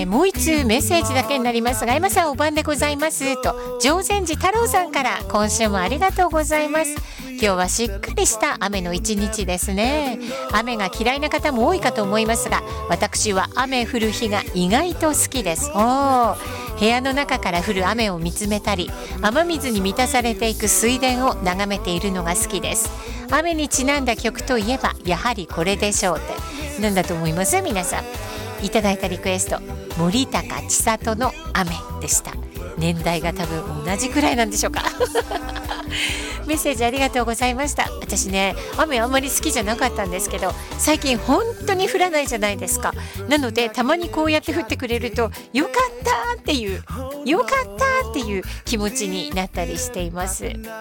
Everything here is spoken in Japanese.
もう一通メッセージだけになりますが、エマさんお晩でございますと常禅寺太郎さんから、今週もありがとうございます。今日はしっかりした雨の一日ですね。雨が嫌いな方も多いかと思いますが、私は雨降る日が意外と好きです。部屋の中から降る雨を見つめたり、雨水に満たされていく水田を眺めているのが好きです。雨にちなんだ曲といえばやはりこれでしょうって、何だと思います皆さん。いただいたリクエスト、森高千里の雨でした。年代が多分同じくらいなんでしょうかメッセージありがとうございました。私ね、雨あんまり好きじゃなかったんですけど、最近本当に降らないじゃないですか。なのでたまにこうやって降ってくれるとよかったっていう気持ちになったりしています。